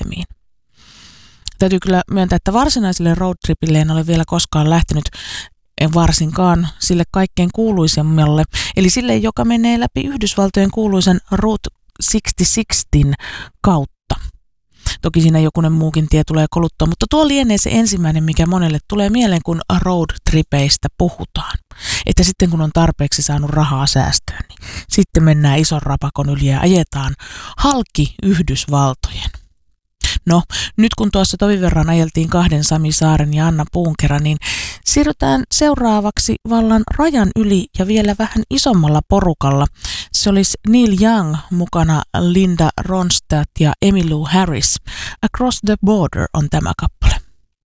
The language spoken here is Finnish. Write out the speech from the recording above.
maisemien. Täytyy kyllä myöntää, että varsinaiselle roadtripille en ole vielä koskaan lähtenyt, en varsinkaan sille kaikkein kuuluisemmalle, eli sille, joka menee läpi Yhdysvaltojen kuuluisen Route 66 kautta. Toki siinä jokunen muukin tie tulee koluttua, mutta tuo lienee se ensimmäinen, mikä monelle tulee mieleen, kun roadtripeistä puhutaan. Että sitten kun on tarpeeksi saanut rahaa säästöön, niin sitten mennään ison rapakon yli ja ajetaan halki Yhdysvaltojen. No, nyt kun tuossa tovin verran ajeltiin kahden Sami Saaren ja Anna Puunkerän, niin siirrytään seuraavaksi vallan rajan yli ja vielä vähän isommalla porukalla. Se olisi Neil Young mukana, Linda Ronstadt ja Emmylou Harris. Across the Border on tämä kappale.